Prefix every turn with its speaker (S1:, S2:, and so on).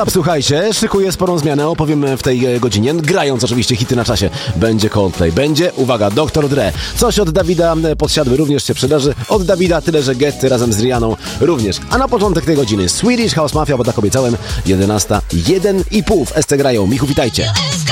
S1: Up, słuchajcie, szykuję sporą zmianę, opowiem w tej godzinie, grając oczywiście hity na czasie. Będzie Coldplay, będzie, uwaga, Dr. Dre. Coś od Dawida Podsiadły również się przydarzy. Od Dawida tyle, że Getty razem z Rihanną również. A na początek tej godziny Swedish House Mafia, bo tak obiecałem, 11:01,5 w SC grają. Michu, witajcie.